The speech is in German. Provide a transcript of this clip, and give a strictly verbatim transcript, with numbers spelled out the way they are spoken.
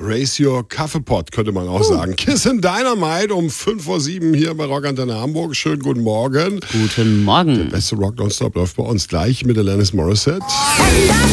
Raise Your Kaffeepot, könnte man auch uh. sagen. Kiss and Dynamite um fünf vor sieben hier bei Rock Antenne Hamburg. Schönen guten Morgen. Guten Morgen. Der beste Rock Nonstop läuft bei uns gleich mit Alanis Morissette.